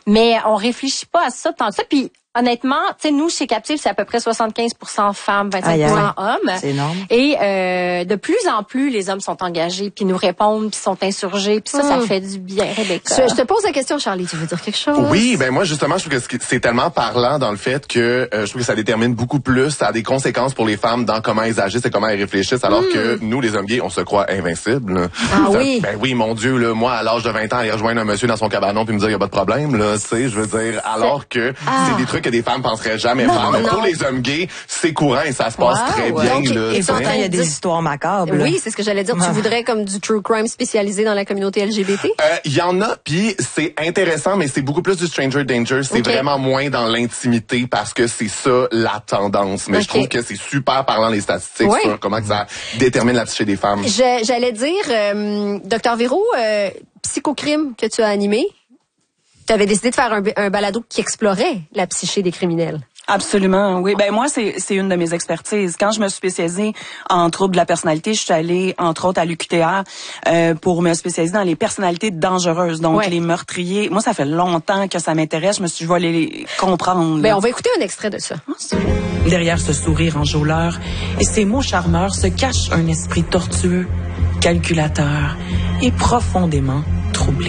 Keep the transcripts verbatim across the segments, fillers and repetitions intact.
Mais on réfléchit pas à ça tant que ça. Puis honnêtement, tu sais, nous, chez Captive, c'est à peu près soixante-quinze pour cent femmes, vingt-cinq pour cent hommes. C'est énorme. Et euh, de plus en plus, les hommes sont engagés, puis nous répondent, puis sont insurgés. Puis ça, mmh. ça fait du bien, Rebecca. Je, je te pose la question, Charlie, tu veux dire quelque chose? Oui, ben moi, justement, je trouve que c'est tellement parlant dans le fait que euh, je trouve que ça détermine beaucoup plus, ça a des conséquences pour les femmes dans comment elles agissent et comment elles réfléchissent, alors mmh. que nous, les hommes gays, on se croit invincibles. Ah ça, oui? Ben oui, mon Dieu, là, moi, à l'âge de vingt ans, aller rejoindre un monsieur dans son cabanon puis me dire, il y a pas de problème, là, tu sais, je veux dire, alors que ah. c'est des trucs que des femmes penseraient jamais non, faire. Mais non. pour les hommes gays, c'est courant et ça se passe wow, très ouais. bien. Donc, là, et pourtant, il y a des histoires macabres. Oui, c'est ce que j'allais dire. Tu voudrais comme du true crime spécialisé dans la communauté L G B T? Il euh, y en a, puis c'est intéressant, mais c'est beaucoup plus du stranger danger. C'est okay. vraiment moins dans l'intimité parce que c'est ça la tendance. Mais okay. je trouve que c'est super parlant les statistiques oui. sur comment que ça détermine la psyché des femmes. Je, j'allais dire, euh, docteur Véro, euh, Psychocrime que tu as animé, tu avais décidé de faire un, un balado qui explorait la psyché des criminels. Absolument, oui. Ben moi, c'est c'est une de mes expertises. Quand je me suis spécialisée en troubles de la personnalité, je suis allée, entre autres, à l'U Q T R euh, pour me spécialiser dans les personnalités dangereuses, donc ouais. les meurtriers. Moi, ça fait longtemps que ça m'intéresse. Je me suis dit, je vais les comprendre. Ben, on va écouter un extrait de ça. Derrière ce sourire enjôleur et ces mots charmeurs se cache un esprit tortueux, calculateur et profondément troublé.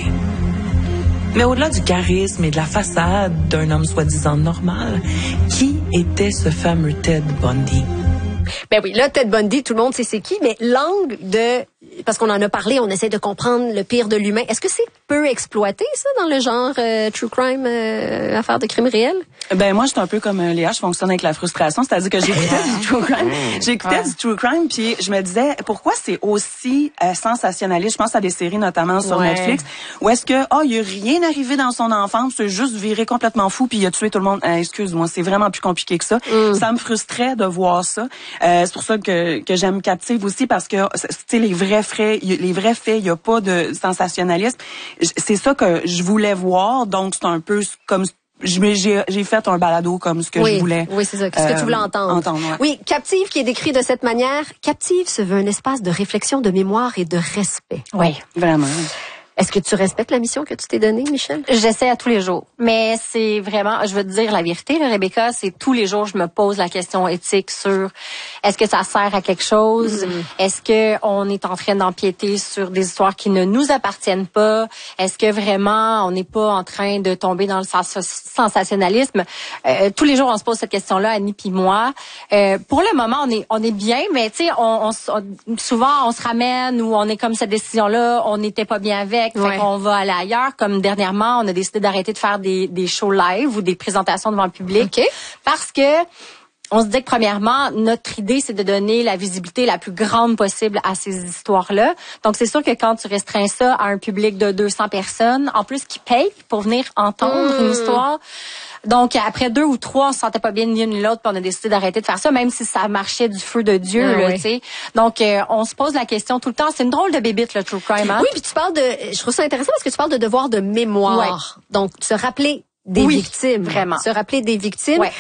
Mais au-delà du charisme et de la façade d'un homme soi-disant normal, qui était ce fameux Ted Bundy? Ben oui, là, Ted Bundy, tout le monde sait c'est qui, mais l'angle de... Parce qu'on en a parlé, on essaie de comprendre le pire de l'humain. Est-ce que c'est peu exploité, ça, dans le genre euh, true crime, euh, affaire de crime réel? Ben moi, je suis un peu comme Léa, je fonctionne avec la frustration, c'est-à-dire que j'écoutais du true crime, j'écoutais ouais. du true crime, puis je me disais, pourquoi c'est aussi euh, sensationnaliste? Je pense à des séries, notamment sur ouais. Netflix, où est-ce que, oh, il y a rien arrivé dans son enfance, c'est juste viré complètement fou, puis il a tué tout le monde. Euh, excuse-moi, c'est vraiment plus compliqué que ça. Mm. Ça me frustrait de voir ça. Euh, c'est pour ça que, que j'aime Captive aussi, parce que, tu sais, les vrais faits, les vrais faits, il n'y a pas de sensationnalisme. C'est ça que je voulais voir, donc c'est un peu comme j'ai j'ai fait un balado comme ce que oui, je voulais. Oui, c'est ça, ce euh, que tu voulais entendre. entendre ouais. Oui, Captive qui est décrit de cette manière. Captive se veut un espace de réflexion, de mémoire et de respect. Oui, vraiment. Est-ce que tu respectes la mission que tu t'es donnée, Michel? J'essaie à tous les jours. Mais c'est vraiment, je veux te dire la vérité, là, Rebecca, c'est tous les jours je me pose la question éthique sur est-ce que ça sert à quelque chose? Mm. Est-ce que on est en train d'empiéter sur des histoires qui ne nous appartiennent pas? Est-ce que vraiment on n'est pas en train de tomber dans le sens- sensationnalisme? Euh, tous les jours on se pose cette question-là, Annie puis moi. Euh, pour le moment on est on est bien, mais tu sais, on, on, on, souvent on se ramène ou on est comme cette décision-là, on n'était pas bien avec. Fait ouais. qu'on va aller ailleurs. Comme dernièrement, on a décidé d'arrêter de faire des, des shows live ou des présentations devant le public. Okay. Parce que on se dit que premièrement, notre idée, c'est de donner la visibilité la plus grande possible à ces histoires-là. Donc, c'est sûr que quand tu restreins ça à un public de deux cents personnes, en plus qui payent pour venir entendre mmh. une histoire. Donc, après deux ou trois, on se sentait pas bien ni l'une ni l'autre, puis on a décidé d'arrêter de faire ça, même si ça marchait du feu de Dieu, ah, là, oui. tu sais. Donc, euh, on se pose la question tout le temps. C'est une drôle de bébite, le true crime, hein? Oui, puis tu parles de... Je trouve ça intéressant parce que tu parles de devoir de mémoire. Ouais. Donc, se rappeler des oui, victimes. Vraiment. Se rappeler des victimes. Ouais.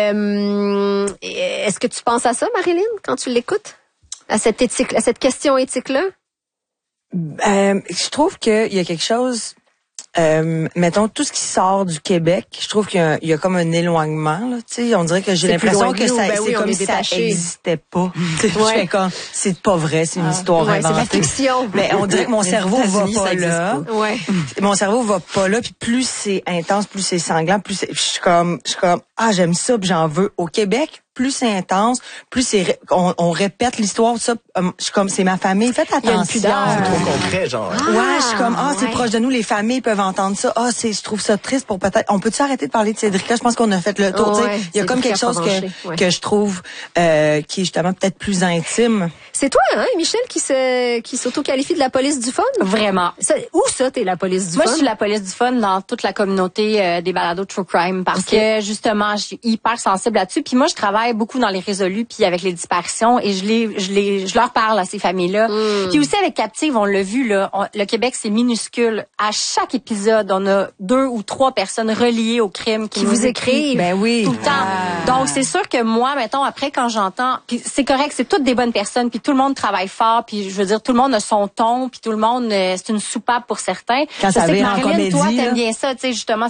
Euh, est-ce que tu penses à ça, Marilyn, quand tu l'écoutes? À cette éthique, à cette question éthique-là? Euh, je trouve qu'il y a quelque chose... Euh, mettons, tout ce qui sort du Québec, je trouve qu'il y a, il y a comme un éloignement, là, tu sais. On dirait que j'ai c'est l'impression que nous, ça, ben c'est oui, comme si ça existait pas. ouais. Comme, c'est pas vrai, c'est une ah, histoire ouais, inventée. C'est de la fiction. Mais on dirait que mon cerveau va pas là. Pas. Ouais. Mon cerveau va pas là, puis plus c'est intense, plus c'est sanglant, plus c'est, je suis comme, je suis comme, ah, j'aime ça, puis j'en veux. Au Québec, plus c'est intense, plus c'est, on, on répète l'histoire, ça, je suis comme, c'est ma famille, faites attention. C'est trop concret, genre. Ah, ouais, je suis comme, ah, ouais. c'est proche de nous, les familles peuvent entendre ça. Ah, c'est, je trouve ça triste pour peut-être, on peut-tu arrêter de parler de Cédrica? Je pense qu'on a fait le tour, oh, tu sais. ouais, il y a comme quelque chose que, ouais. que je trouve, euh, qui est justement peut-être plus intime. C'est toi, hein, Michel, qui se, qui s'auto-qualifie de la police du fun? Vraiment. Ça, où ça, t'es la police du Moi, fun? Moi, je suis la police du fun dans toute la communauté euh, des balados true crime parce okay. que, justement, je suis hyper sensible là-dessus. Puis moi, je travaille beaucoup dans les résolus puis avec les disparitions et je les, je les, je leur parle à ces familles-là. Mm. Puis aussi avec Captive, on l'a vu, là, on, le Québec, c'est minuscule. À chaque épisode, on a deux ou trois personnes reliées au crime qui, qui vous écrivent. Ben oui. Tout le temps. Ah. Donc, c'est sûr que moi, mettons, après, quand j'entends, puis c'est correct, c'est toutes des bonnes personnes, puis tout le monde travaille fort, puis je veux dire, tout le monde a son ton, puis tout le monde, euh, c'est une soupape pour certains. Quand ça vient en comédie, toi, t'aimes là. bien ça, tu sais, justement,